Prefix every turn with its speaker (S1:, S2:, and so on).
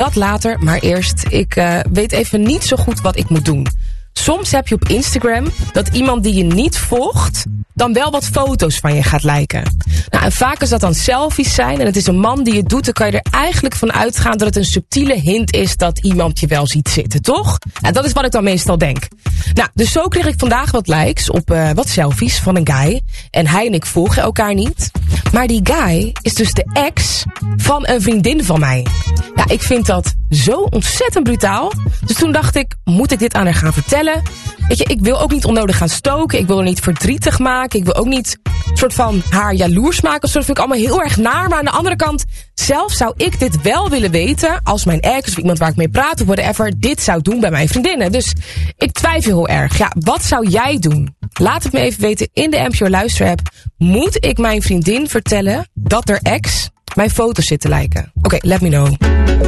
S1: dat later, maar eerst, ik weet even niet zo goed wat ik moet doen. Soms heb je op Instagram dat iemand die je niet volgt dan wel wat foto's van je gaat liken. Nou, en vaak als dat dan selfies zijn en het is een man die het doet, dan kan je er eigenlijk van uitgaan dat het een subtiele hint is dat iemand je wel ziet zitten, toch? Nou, dat is wat ik dan meestal denk. Nou, dus zo kreeg ik vandaag wat likes op wat selfies van een guy. En hij en ik volgen elkaar niet. Maar die guy is dus de ex van een vriendin van mij. Ja, ik vind dat zo ontzettend brutaal. Dus toen dacht ik, moet ik dit aan haar gaan vertellen? Weet je, ik wil ook niet onnodig gaan stoken. Ik wil haar niet verdrietig maken. Ik wil ook niet soort van haar jaloers maken. Of zo. Dat vind ik allemaal heel erg naar. Maar aan de andere kant, zelf zou ik dit wel willen weten als mijn ex of iemand waar ik mee praat of whatever dit zou doen bij mijn vriendinnen. Dus ik twijfel heel erg. Ja, wat zou jij doen? Laat het me even weten in de NPO Luister-app. Moet ik mijn vriendin vertellen dat haar ex mijn foto's zit te liken? Oké, let me know.